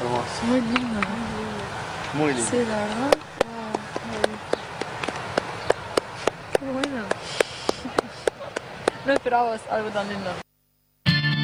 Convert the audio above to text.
Hermoso. Muy lindo. Muy lindo. Sí, la verdad. Qué bueno. No esperabas algo tan lindo.